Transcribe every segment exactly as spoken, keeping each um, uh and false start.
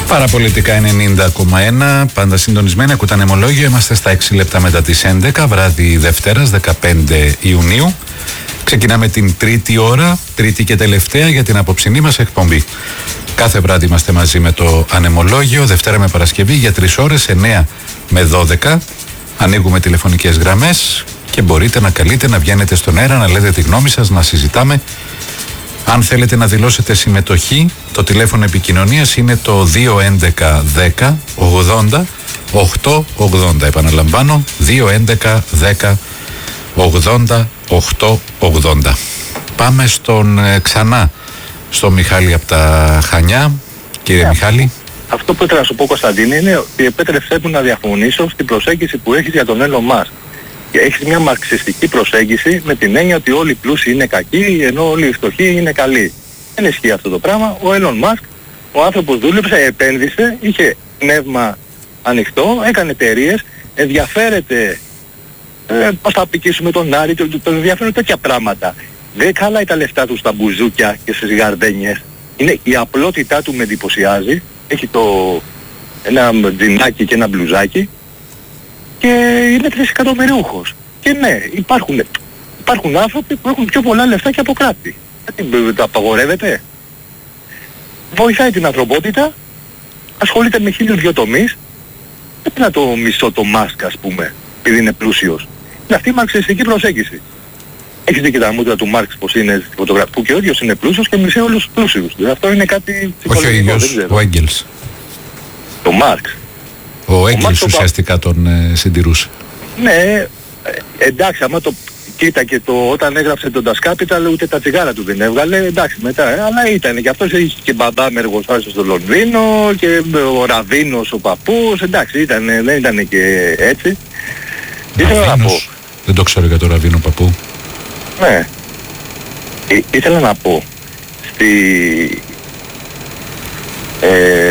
Παραπολιτικά ενενήντα κόμμα ένα, πάντα συντονισμένοι, ακούτε ανεμολόγιο. Είμαστε στα έξι λεπτά μετά τις έντεκα, βράδυ Δευτέρας, δεκαπέντε Ιουνίου. Ξεκινάμε την τρίτη ώρα, τρίτη και τελευταία για την απόψινή μας εκπομπή. Κάθε βράδυ είμαστε μαζί με το ανεμολόγιο, Δευτέρα με Παρασκευή για τρεις ώρες, εννέα με δώδεκα. Ανοίγουμε τηλεφωνικές γραμμές και μπορείτε να καλείτε, να βγαίνετε στον αέρα, να λέτε τη γνώμη σας, να συζητάμε. Αν θέλετε να δηλώσετε συμμετοχή, το τηλέφωνο επικοινωνίας είναι το δύο έντεκα δέκα ογδόντα οκτακόσια ογδόντα. Επαναλαμβάνω, δύο έντεκα δέκα ογδόντα οκτακόσια ογδόντα. Πάμε στον ε, ξανά, στον Μιχάλη από τα Χανιά. Κύριε yeah. Μιχάλη. Αυτό που ήθελα να σου πω, Κωνσταντίνη, είναι ότι επέτρεψέ μου να διαφωνήσω στην προσέγγιση που έχεις για τον Elon Musk. Έχεις μια μαρξιστική προσέγγιση με την έννοια ότι όλοι οι πλούσιοι είναι κακοί ενώ όλοι οι φτωχοί είναι καλοί. Δεν ισχύει αυτό το πράγμα. Ο Elon Musk, ο άνθρωπος δούλεψε, επένδυσε, είχε πνεύμα ανοιχτό, έκανε εταιρείες, ενδιαφέρεται ε, πώς θα απικήσουμε τον Άρη, τον το ενδιαφέρουν τέτοια πράγματα. Δεν χαλάει τα λεφτά του στα μπουζούκια και στις γαρδένιες. Είναι, η απλότητά του με εντυπωσιάζει. Έχει το, ένα τζινάκι και ένα μπλουζάκι και είναι τρισεκατομμυριούχος. Και ναι, υπάρχουν, υπάρχουν άνθρωποι που έχουν πιο πολλά λεφτά και από κράτη. Γιατί το απαγορεύεται. Βοηθάει την ανθρωπότητα, ασχολείται με χίλιους δυο τομείς. Δεν να το μισώ το Μάσκ, ας πούμε, επειδή είναι πλούσιος. Είναι αυτή η μαρξιστική προσέγγιση. Έχεις δει και τα μούτρα του Μάρξ πως είναι στη φωτογραφία, που και ο ίδιος είναι πλούσιος και μισεί όλους τους πλούσιους. Αυτό είναι κάτι ψυχολογικό. Όχι ο ίδιος, ο Έγγελς. Το Μάρξ. Ο Έγγελς ουσιαστικά τον ε, συντηρούσε. Ναι, ε, εντάξει, άμα το κοίτα και το, όταν έγραψε τον Das Kapital ούτε τα τσιγάρα του δεν έβγαλε, εντάξει μετά, ε, αλλά ήταν και αυτός είχε και μπαμπά με εργοστάσιο στο Λονδίνο και ο Ραβίνος ο παππούς, εντάξει ήταν, δεν ήταν και έτσι. Ήθελα να πω. Δεν το ξέρω για τον Ραβίνο παππού. Ναι. Ή, ήθελα να πω στη... Ε,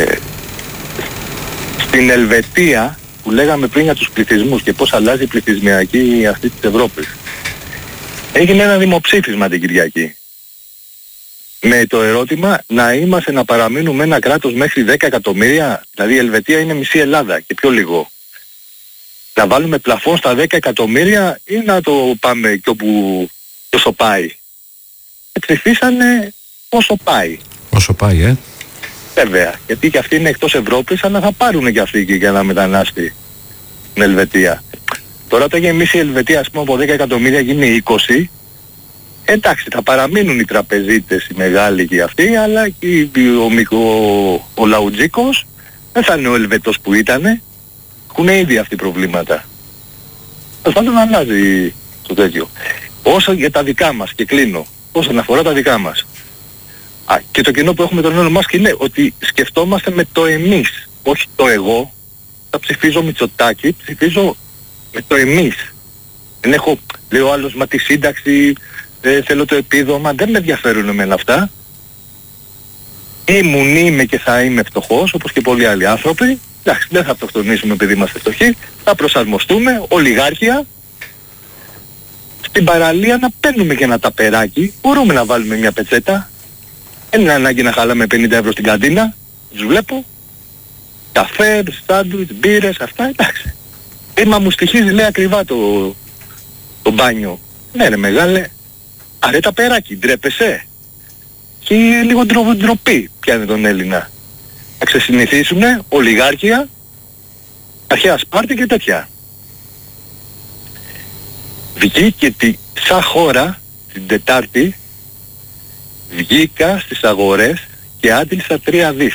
στην Ελβετία που λέγαμε πριν για τους πληθυσμούς και πώς αλλάζει η πληθυσμιακή αυτή της Ευρώπης. Έγινε ένα δημοψήφισμα την Κυριακή. Με το ερώτημα να είμαστε να παραμείνουμε ένα κράτος μέχρι δέκα εκατομμύρια, δηλαδή η Ελβετία είναι μισή Ελλάδα και πιο λίγο. Να βάλουμε πλαφόν στα δέκα εκατομμύρια ή να το πάμε και όπου όσο πάει. Ψηφίσανε όσο πάει. Όσο πάει, ε. Βέβαια, γιατί και αυτοί είναι εκτός Ευρώπης, αλλά θα πάρουν και αυτοί και για να μετανάστη στην Ελβετία. Τώρα όταν γεμίσει η Ελβετία, ας πούμε, από δέκα εκατομμύρια γίνει είκοσι, εντάξει, θα παραμείνουν οι τραπεζίτες, οι μεγάλοι και αυτοί, αλλά και ο, ο, ο Λαουτζίκος δεν θα είναι ο Ελβετός που ήτανε. Έχουν ήδη αυτοί προβλήματα. Ας πάντων αλλάζει το τέτοιο. Όσο για τα δικά μας, και κλείνω, όσον αφορά τα δικά μας. Α, και το κοινό που έχουμε τον Elon Musk είναι ότι σκεφτόμαστε με το εμείς, όχι το εγώ. Θα ψηφίζω Μητσοτάκη, ψηφίζω με το εμείς. Δεν έχω, λέει ο άλλος, μα τη σύνταξη, ε, θέλω το επίδομα, δεν με ενδιαφέρουν εμένα αυτά. Ήμουν, είμαι και θα είμαι φτωχός, όπως και πολλοί άλλοι άνθρωποι. Εντάξει, δεν θα αυτοκτονήσουμε επειδή είμαστε φτωχοί, θα προσαρμοστούμε, ολιγάρχια. Στην παραλία να παίρνουμε και ένα ταπεράκι, μπορούμε να βάλουμε μια πετσέτα. Δεν είναι ανάγκη να χαλάμε πενήντα ευρώ στην καντίνα, τους βλέπω. Καφέ, σάντουιτς, μπύρες, αυτά, εντάξει. Έμα μου στοιχίζει, λέει, ακριβά το, το μπάνιο. Ναι ρε μεγάλε, αρέ ταπεράκι, ντρέπεσαι. Και λίγο ντρο, ντροπή πιάνει τον Έλληνα. Να ξεσυνηθίσουνε, ολιγάρχια, αρχαία Σπάρτη και τέτοια. Βγήκε τη, σαν χώρα την Τετάρτη, βγήκα στις αγορές και άντλησα τρία δις.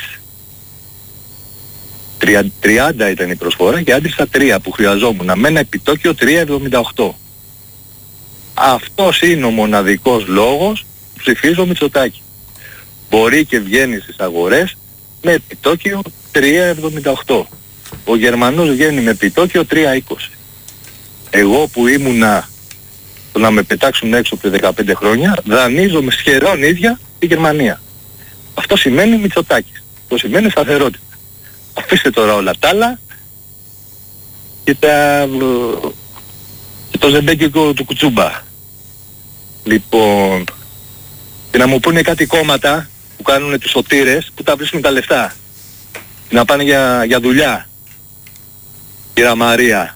τριάντα ήταν η προσφορά και άντλησα τρία που χρειαζόμουν. Με ένα επιτόκιο τρία εβδομήντα οκτώ. Αυτός είναι ο μοναδικός λόγος που ψηφίζω Μητσοτάκη. Μπορεί και βγαίνει στις αγορές με επιτόκιο τρία εβδομήντα οκτώ. Ο Γερμανός βγαίνει με επιτόκιο τρία είκοσι. Εγώ που ήμουνα το να με πετάξουν έξω πριν δεκαπέντε χρόνια, δανείζομαι σχεδόν ίδια στη Γερμανία. Αυτό σημαίνει Μητσοτάκης. Αυτό σημαίνει σταθερότητα. Αφήστε τώρα όλα τα άλλα και, τα, και το ζεμπέκικο του κουτσούμπα. Λοιπόν, και να μου πούνε κάτι κόμματα που κάνουν τους σωτήρες που τα βρίσκουν τα λεφτά. να πάνε για, για δουλειά. Κυρία Μαρία.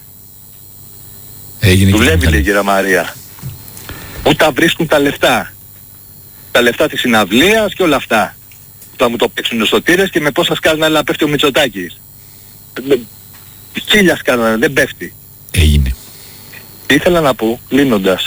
Έγινε. Δουλεύει λέει η κυρία Μαρία. Πού τα βρίσκουν τα λεφτά. Τα λεφτά της συναυλίας και όλα αυτά. Θα μου το παίξουν οι σωτήρες και με πόσα σκάρνα αλλά πέφτει ο Μητσοτάκης. Χίλια σκάρνα, δεν πέφτει. Έγινε. Τι ήθελα να πω, κλείνοντας.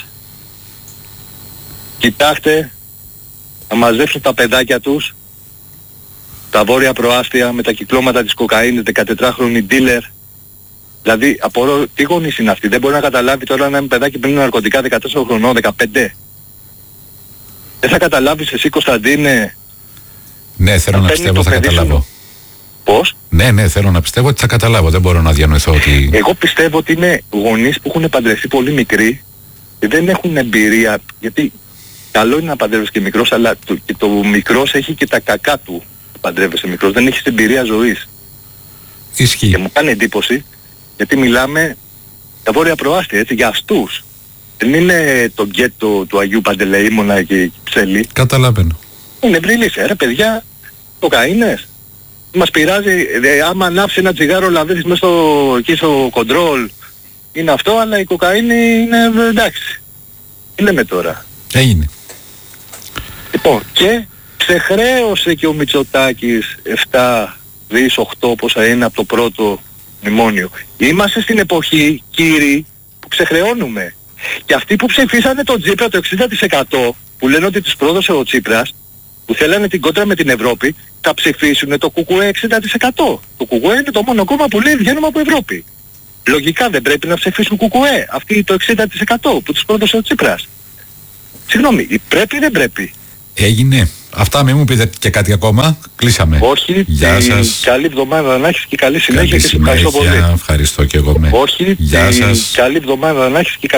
Κοιτάξτε, να μαζέψουν τα παιδάκια τους, τα βόρεια προάστια με τα κυκλώματα της κοκαίνης, δεκατετράχρονοι dealer. Δηλαδή, απορώ, τι γονείς είναι αυτοί. Δεν μπορεί να καταλάβει τώρα να είναι παιδάκι πριν ναρκωτικά δεκατέσσερα χρονών, δεκαπέντε. Δεν θα καταλάβεις εσύ, Κωνσταντίνε. Ναι, θέλω να πιστεύω θα καταλάβω. Πώς? Ναι, ναι, θέλω να πιστεύω ότι θα καταλάβω. Δεν μπορώ να διανοηθώ ότι... Εγώ πιστεύω ότι είναι γονείς που έχουν παντρευτεί πολύ μικροί και δεν έχουν εμπειρία. Γιατί καλό είναι να παντρεύεις και μικρός, αλλά το, και το μικρός έχει και τα κακά του. Παντρεύεσαι μικρός, δεν έχεις εμπειρία ζωής. Ισχύει. Και μου κάνει εντύπωση, γιατί μιλάμε για βόρεια προάστια, έτσι, για αστούς. Δεν είναι το γκέτο του Αγίου Παντελεήμονα και η Ψέλη. Καταλαβαίνω. Είναι βρυλής, ρε παιδιά, κοκαίνες. Μας πειράζει, ε, άμα ανάψει ένα τσιγάρο λαβέθεις μέσα στο, εκεί στο κοντρόλ, είναι αυτό, αλλά η κοκαίνη είναι ε, εντάξει. Τι λέμε τώρα. Έγινε. Λοιπόν, και ξεχρέωσε και ο Μητσοτάκης επτά δις οκτώ πόσα είναι από το πρώτο μνημόνιο. Είμαστε στην εποχή, κύριοι, που ξεχρεώνουμε. Και αυτοί που ψηφίσανε τον Τσίπρα το εξήντα τοις εκατό, που λένε ότι τους πρόδωσε ο Τσίπρας, που θέλανε την κόντρα με την Ευρώπη, θα ψηφίσουν το ΚΚΕ εξήντα τοις εκατό. Το ΚΚΕ είναι το μόνο κόμμα που λέει βγαίνουμε από Ευρώπη. Λογικά δεν πρέπει να ψηφίσουν ΚΚΕ, αυτοί το εξήντα τοις εκατό που τους πρόδωσε ο Τσίπρας. Συγγνώμη, πρέπει ή δεν πρέπει. Έγινε. Αυτά, μην μου πείτε και κάτι ακόμα. Κλείσαμε. Όχι. Γεια σας. Καλή εβδομάδα να έχεις και καλή συνέχεια καλή και σε ευχαριστώ πολύ. Ευχαριστώ και εγώ με. Όχι. Γεια σας. Καλή εβδομάδα να έχεις και